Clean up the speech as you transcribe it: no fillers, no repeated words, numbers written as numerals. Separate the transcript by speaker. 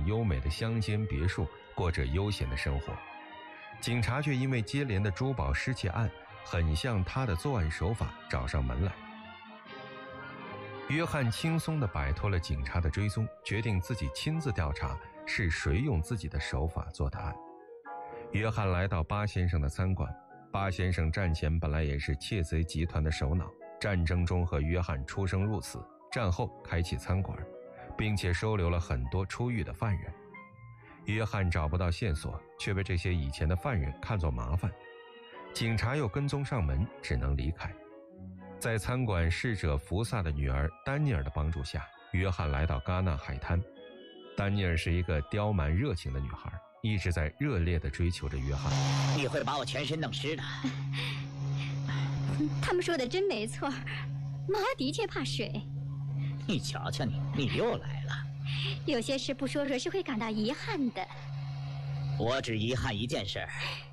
Speaker 1: 栋优美的乡间别墅，过着悠闲的生活。警察却因为接连的珠宝失窃案很像他的作案手法找上门来。约翰轻松地摆脱了警察的追踪，决定自己亲自调查是谁用自己的手法做的案。约翰来到巴先生的餐馆，巴先生战前本来也是窃贼集团的首脑，战争中和约翰出生入死，战后开启餐馆，并且收留了很多出狱的犯人。约翰找不到线索，却被这些以前的犯人看作麻烦，警察又跟踪上门，只能离开。在餐馆侍者福萨的女儿丹尼尔的帮助下，约翰来到戛纳海滩。丹尼尔是一个刁蛮热情的女孩，一直在热烈地追求着约翰。
Speaker 2: 你会把我全身弄湿的。
Speaker 3: 他们说的真没错，猫的确怕水。
Speaker 2: 你瞧瞧你又来了。
Speaker 3: 有些事不说说是会感到遗憾的。
Speaker 2: 我只遗憾一件事，